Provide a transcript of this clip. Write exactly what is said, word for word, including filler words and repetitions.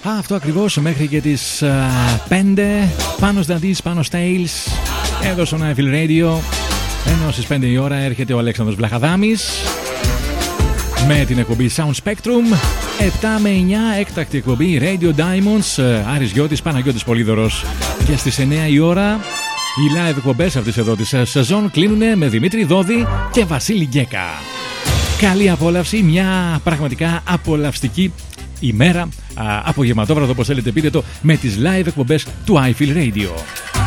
Αυτό ακριβώς μέχρι και τις πέντε. Πάνω Δαντής, πάνω Στέιλς, εδώ στο Nightfeel Radio. Ενώ στις πέντε η ώρα έρχεται ο Αλέξανδρος Βλαχαδάμης με την εκπομπή Sound Spectrum. επτά με εννιά έκτακτη εκπομπή Radio Diamonds, Άρης Γιώτης, Παναγιώτης Πολύδωρος. Και στις εννιά η ώρα οι live εκπομπές αυτής εδώ της σεζόν κλείνουν με Δημήτρη Δόδη και Βασίλη Γκέκα. Καλή απόλαυση, μια πραγματικά απολαυστική ημέρα, απογευματόβραδο όπως θέλετε πείτε το, με τις live εκπομπές του iFeel Radio.